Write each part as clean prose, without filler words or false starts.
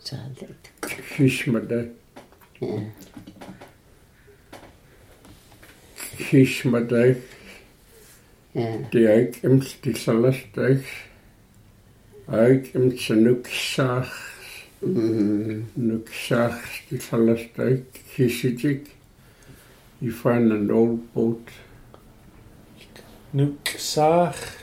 Hishmada. Hishmada. Die Eikims, die Salastag. Eikims, Nuksach. Nuksach, die Salastag. Hishijik. You find an old boat. Nuksach.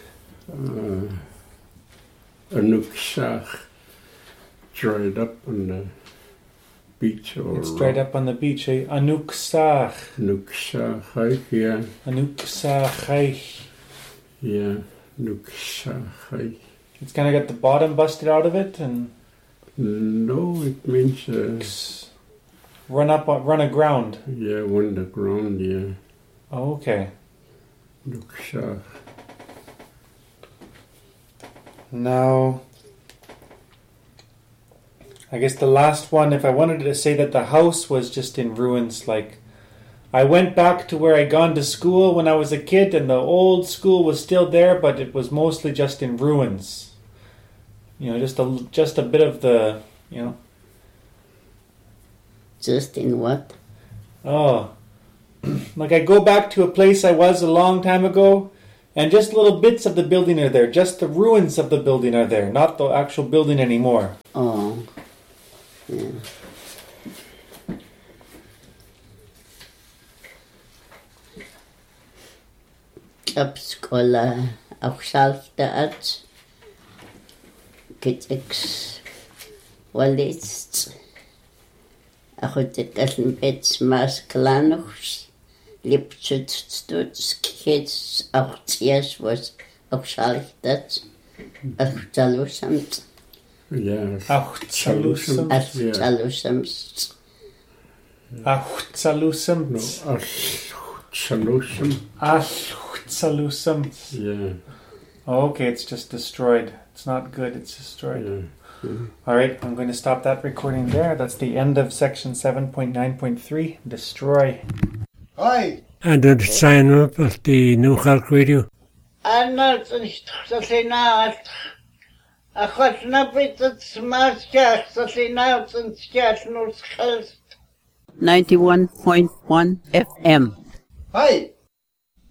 A Nuksach. Dried up on the beach. It's dried up on the beach, eh? Anuksach. Nuksach, yeah. Anuksach. Yeah, Nuksach. It's kind of got the bottom busted out of it, and no, it means run aground. Yeah, run aground. Yeah. Oh, okay. Nuksach. Now, I guess the last one, if I wanted to say that the house was just in ruins, like I went back to where I'd gone to school when I was a kid, and the old school was still there, but it was mostly just in ruins. You know, just a bit of the, you know. Just in what? Oh, like I go back to a place I was a long time ago, and just little bits of the building are there. Just the ruins of the building are there, not the actual building anymore. Oh, yeah. Kapskola auch salfte at kitix walist achotekaln bets mas klanochs lipchutstuts kids auch tiers was auch salfte auch talusamt Yeah. Auch Zalusamt. talusamt Auch Zalusamt. No, Chalusam. Zalusamt. Yeah. Oh, okay, it's just destroyed. It's not good, it's destroyed. Yeah. All right, I'm going to stop that recording there. That's the end of section 7.9.3, Destroy. Hi. And then sign up at the New Clark Radio. Anna, I got nothing to smash gas, so they now since gas no 91.1 FM. Hi.